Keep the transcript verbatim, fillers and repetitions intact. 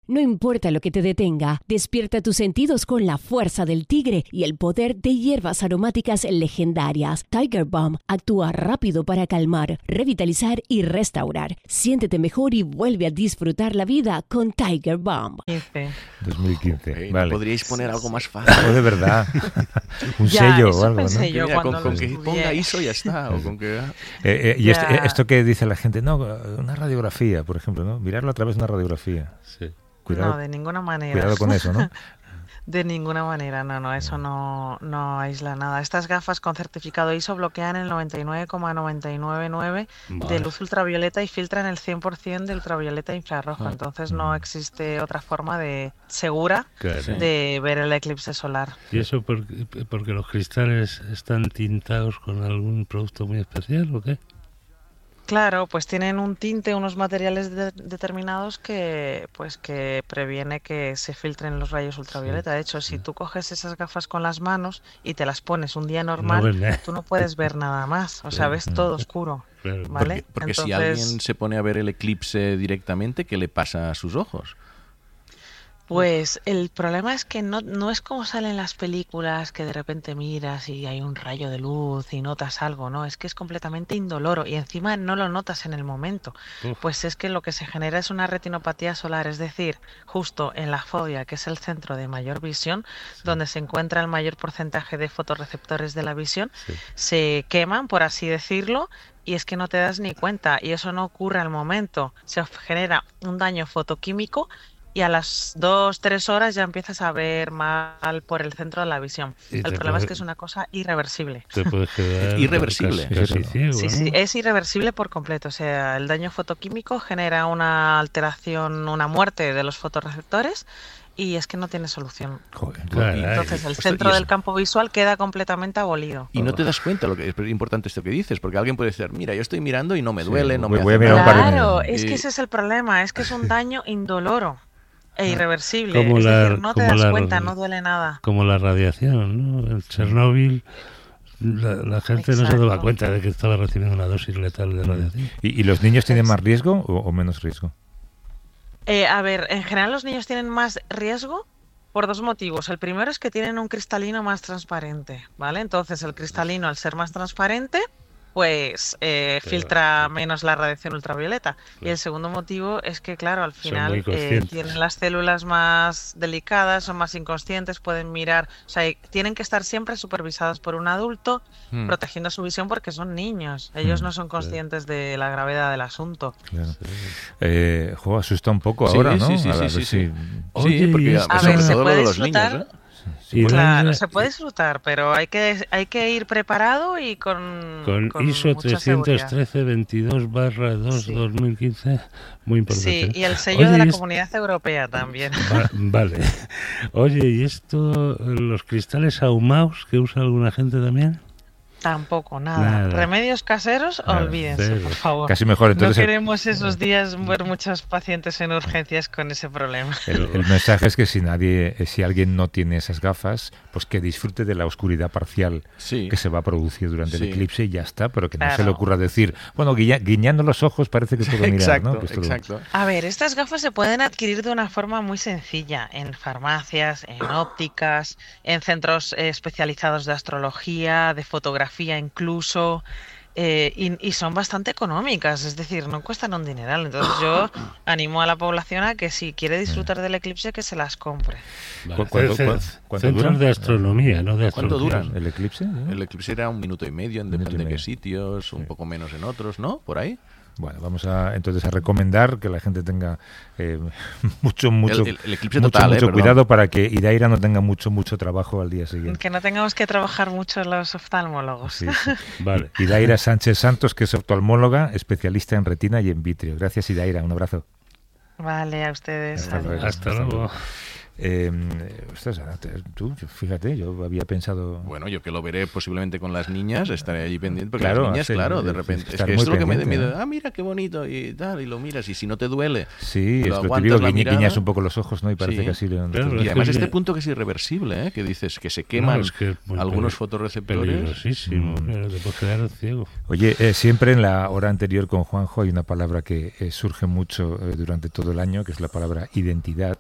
No importa lo que te detenga, despierta tus sentidos con la fuerza del tigre y el poder de hierbas aromáticas legendarias. Tiger Balm actúa rápido para calmar, revitalizar y restaurar. Siéntete mejor y vuelve a disfrutar la vida con Tiger Balm. dos mil quince, Okay, vale. ¿Podríais poner algo más fácil? Oh, de verdad. Un ya, sello eso o algo, pensé ¿no? yo Mira, cuando con, con lo que estudié. ponga I S O ya está. O con que... Eh, eh, y esto, Ya. esto que dice la gente, no, una radiografía, por ejemplo, ¿no? Mirarlo a través de una radiografía. Sí. Cuidado, No, de ninguna manera. cuidado con eso, ¿no? De ninguna manera, no, no, eso no, no aísla nada. Estas gafas con certificado I S O bloquean el noventa y nueve coma noventa y nueve nueve Vale. de luz ultravioleta y filtran el cien por ciento de ultravioleta infrarrojo. Ah. Entonces no existe otra forma de segura Claro. de ver el eclipse solar. ¿Y eso porque, porque los cristales están tintados con algún producto muy especial o qué? Claro, pues tienen un tinte, unos materiales de- determinados que, pues, que previene que se filtren los rayos ultravioleta. De hecho, si tú coges esas gafas con las manos y te las pones un día normal, ves nada. tú no puedes ver nada más. O sea, ves todo oscuro. Claro. ¿Vale? Porque, porque si Entonces- alguien se pone a ver el eclipse directamente, ¿qué le pasa a sus ojos? Pues el problema es que no, no es como salen las películas que de repente miras y hay un rayo de luz y notas algo, ¿no? Es que es completamente indoloro y encima no lo notas en el momento. Uf. Pues es que lo que se genera es una retinopatía solar, es decir, justo en la fobia, que es el centro de mayor visión, donde se encuentra el mayor porcentaje de fotorreceptores de la visión, Sí. se queman, por así decirlo, y es que no te das ni cuenta y eso no ocurre al momento. Se genera un daño fotoquímico y a las dos, tres horas ya empiezas a ver mal por el centro de la visión. Y El te problema es puede- que es una cosa irreversible. Te puedes quedar Es irreversible. casi, casi ciego, Sí, ¿no? sí, es irreversible por completo. O sea, el daño fotoquímico genera una alteración, una muerte de los fotorreceptores y es que no tiene solución. Joder, Claro. Entonces el Ostras, centro y es- del campo visual queda completamente abolido. Y no te das cuenta, lo que es importante esto que dices, porque alguien puede decir, mira, yo estoy mirando y no me duele, no voy- me voy a hace mirar un nada". par de Claro, minutos. es que Y- ese es el problema, es que es un daño indoloro e irreversible. Como es la- decir, no te como das la- cuenta, no duele nada. Como la radiación, ¿no? En Chernóbil la, la gente no se daba Exacto. cuenta de que estaba recibiendo una dosis letal de radiación. ¿Y, y los niños tienen más riesgo o, o menos riesgo? Eh, a ver, en general los niños tienen más riesgo por dos motivos. El primero es que tienen un cristalino más transparente, ¿vale? Entonces el cristalino, al ser más transparente, pues eh, Claro. filtra menos la radiación ultravioleta. Y el segundo motivo es que, claro, al Son final muy eh, conscientes. tienen las células más delicadas, son más inconscientes, pueden mirar, o sea, y tienen que estar siempre supervisados por un adulto, Hmm. protegiendo su visión porque son niños. Ellos Mm, no son conscientes de la gravedad del asunto. Claro. Eh, jo, asusta un poco Sí, ahora, ¿no? sí, sí, A sí, ver sí, si- sí. Oye, Sí, porque y a, esto- A sobre ver, se todo lo puede de los disfrutar. niños, ¿eh? Y Claro, la- se puede disfrutar, pero hay que hay que ir preparado y con, Con, con I S O mucha seguridad. trescientos trece veintidós barra dos Sí. dos mil quince, muy importante. Sí, y el sello Oye, de la y es- Comunidad Europea también. Va- vale. Oye, ¿y esto, los cristales ahumados que usa alguna gente también? Tampoco, nada. Nada. Remedios caseros, Nada, olvídense, cero. por favor. Casi mejor. No Entonces, el- queremos esos días ver muchos pacientes en urgencias con ese problema. el, el mensaje es que si nadie, eh, si alguien no tiene esas gafas, pues que disfrute de la oscuridad parcial Sí. que se va a producir durante Sí. el eclipse y ya está, pero que no se Claro. le ocurra decir, bueno, guiña- guiñando los ojos parece que puedo mirar, Exacto, ¿no? Que esto lo- exacto. A ver, estas gafas se pueden adquirir de una forma muy sencilla en farmacias, en ópticas, en centros eh, especializados de astrología, de fotografía incluso, eh, y, y son bastante económicas, es decir, no cuestan un dineral. Entonces yo animo a la población a que si quiere disfrutar del eclipse que se las compre. Vale. ¿Cu- cuánto- Ce- cu- ce- cuánto Centros duran? de astronomía, no de ¿Cuánto astrología. duran? ¿El eclipse? ¿no? El eclipse era un minuto y medio, en Minuto y depende de qué medio. sitios, un Sí. poco menos en otros, ¿no? Por ahí. Bueno, vamos a entonces a recomendar que la gente tenga eh, mucho, mucho, El- el- el eclipse mucho, total, eh, mucho perdón. cuidado para que Iraira no tenga mucho, mucho trabajo al día siguiente. Que no tengamos que trabajar mucho los oftalmólogos. Sí, sí. Vale. Iraira Sánchez Santos, que es oftalmóloga, especialista en retina y en vitrio. Gracias, Iraira. Un abrazo. Vale, a ustedes. Hasta luego. adiós. Hasta luego. Eh, ostras, tú, fíjate, yo había pensado... Bueno, yo que lo veré posiblemente con las niñas, estaré allí pendiente, porque Claro, las niñas, sí, claro, de sí, repente, es estar que muy esto es lo que me, pendiente, me ¿no? ah, mira qué bonito y tal, y lo miras, y si no te duele, Sí, lo es lo aguantas típico, la guiñe- mirada. guiñas un poco los ojos, ¿no? Y parece Sí. que así... le- Claro, y es además que este ya- punto que es irreversible, ¿eh? Que dices que se No, queman es que es muy algunos peli- fotorreceptores. Peligrosísimo, Mm. claro, te puedes quedar ciego. Oye, eh, siempre en la hora anterior con Juanjo hay una palabra que eh, surge mucho eh, durante todo el año, que es la palabra identidad.